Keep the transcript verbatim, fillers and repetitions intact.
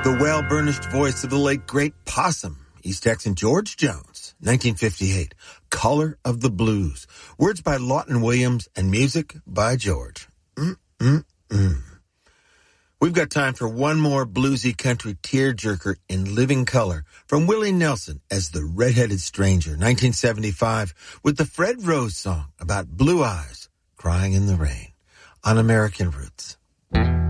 The well-burnished voice of the late great Possum, East Texan George Jones, nineteen fifty-eight, Color of the Blues. Words by Lawton Williams and music by George. Mm-mm-mm. We've got time for one more bluesy country tearjerker in living color from Willie Nelson as the Red-Headed Stranger, nineteen seventy-five, with the Fred Rose song about blue eyes crying in the rain on American Roots.